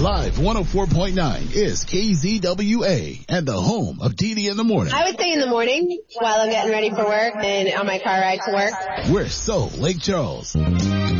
Live 104.9 is KZWA and the home of Dee in the morning. I would say in the morning while I'm getting ready for work and on my car ride to work. We're so Lake Charles.